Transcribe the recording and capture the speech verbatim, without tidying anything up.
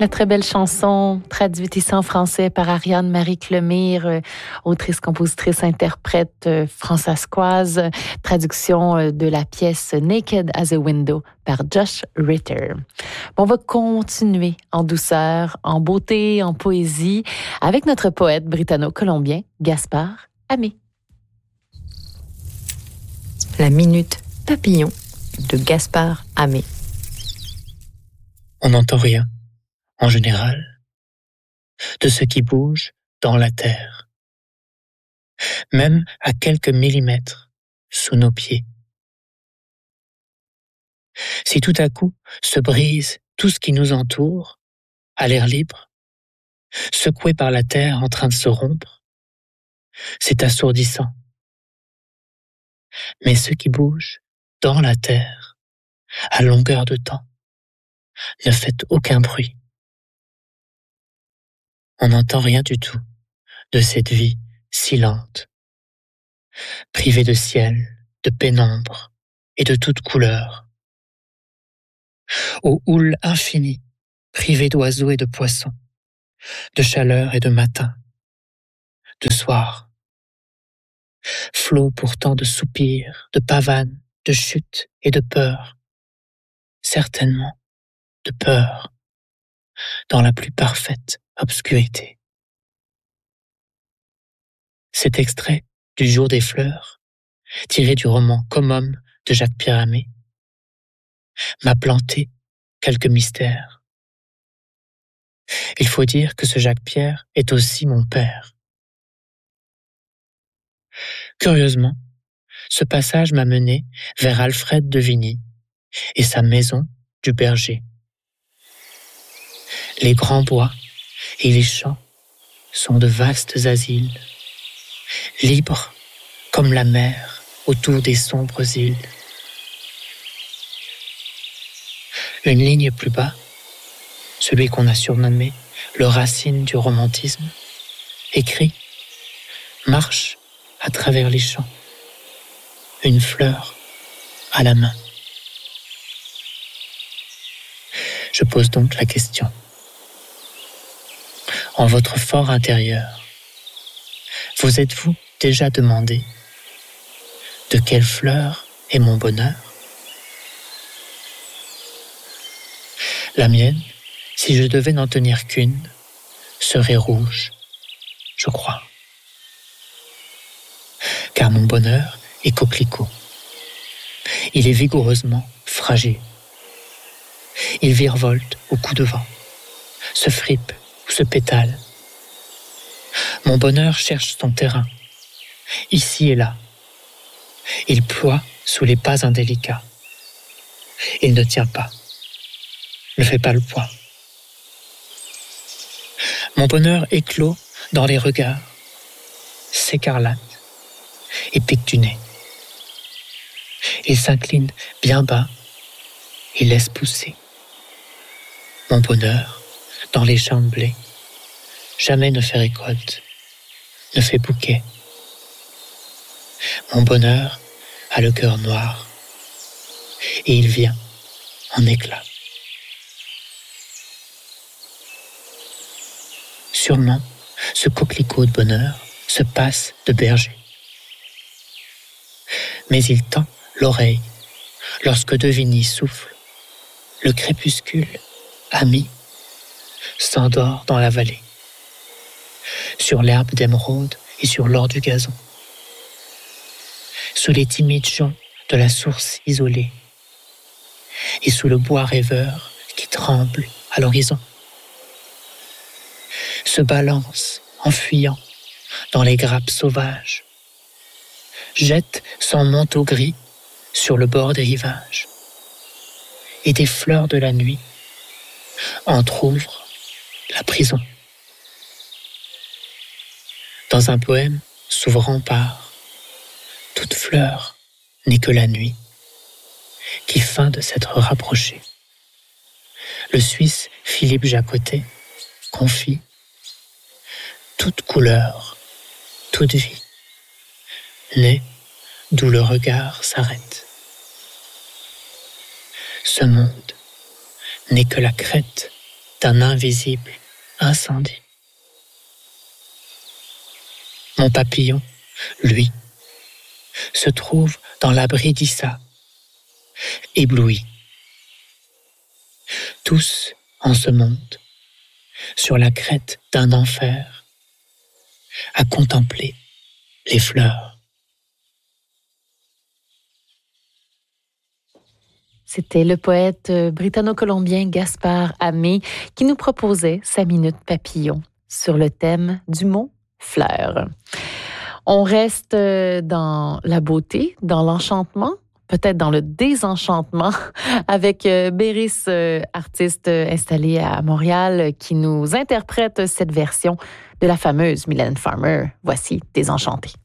La très belle chanson, traduite ici en français par Ariane Marie Clemire, euh, autrice, compositrice, interprète euh, françaiscoise, traduction euh, de la pièce Naked as a Window par Josh Ritter. Bon, on va continuer en douceur, en beauté, en poésie, avec notre poète britanno-colombien Gaspard Hamé. La minute papillon de Gaspard Hamé. On n'entend rien, en général, de ce qui bouge dans la terre, même à quelques millimètres sous nos pieds. Si tout à coup se brise tout ce qui nous entoure, à l'air libre, secoué par la terre en train de se rompre, c'est assourdissant. Mais ce qui bouge dans la terre, à longueur de temps, ne fait aucun bruit. On n'entend rien du tout de cette vie si lente, privée de ciel, de pénombre et de toute couleur. Aux houles infinies, privées d'oiseaux et de poissons, de chaleur et de matin, de soir. Flots pourtant de soupirs, de pavanes, de chutes et de peurs. Certainement de peur, dans la plus parfaite obscurité. Cet extrait du Jour des fleurs, tiré du roman Comme homme de Jacques-Pierre Hamé, m'a planté quelques mystères. Il faut dire que ce Jacques-Pierre est aussi mon père. Curieusement, ce passage m'a mené vers Alfred de Vigny et sa maison du berger. Les grands bois et les champs sont de vastes asiles, libres comme la mer autour des sombres îles. Une ligne plus bas, celui qu'on a surnommé le Racine du romantisme, écrit « Marche à travers les champs, une fleur à la main ». Je pose donc la question. En votre fort intérieur, vous êtes-vous déjà demandé de quelle fleur est mon bonheur ? La mienne, si je devais n'en tenir qu'une, serait rouge, je crois. Car mon bonheur est coquelicot. Il est vigoureusement fragile. Il virevolte au coup de vent, se fripe ou se pétale. Mon bonheur cherche son terrain, ici et là. Il ploie sous les pas indélicats. Il ne tient pas, ne fait pas le poids. Mon bonheur éclot dans les regards, s'écarlate et pique du nez. Il s'incline bien bas et laisse pousser. Mon bonheur, dans les champs de blé, jamais ne fait récolte, ne fait bouquet. Mon bonheur a le cœur noir, et il vient en éclats. Sûrement, ce coquelicot de bonheur se passe de berger. Mais il tend l'oreille lorsque de Vigny souffle, le crépuscule, ami, s'endort dans la vallée, sur l'herbe d'émeraude et sur l'or du gazon, sous les timides joncs de la source isolée, et sous le bois rêveur qui tremble à l'horizon, se balance en fuyant dans les grappes sauvages, jette son manteau gris sur le bord des rivages, et des fleurs de la nuit entr'ouvrent la prison. Dans un poème s'ouvrant par toute fleur n'est que la nuit, qui feint de s'être rapprochée. Le Suisse Philippe Jacotet confie toute couleur, toute vie, naît d'où le regard s'arrête. Ce monde n'est que la crête d'un invisible incendie. Mon papillon, lui, se trouve dans l'abri d'Issa, ébloui. Tous en ce monde, sur la crête d'un enfer, à contempler les fleurs. C'était le poète britanno-colombien Gaspard Hamé qui nous proposait sa minute papillon sur le thème du mot fleur. On reste dans la beauté, dans l'enchantement, peut-être dans le désenchantement, avec Béris, artiste installé à Montréal, qui nous interprète cette version de la fameuse Mylène Farmer. Voici Désenchantée.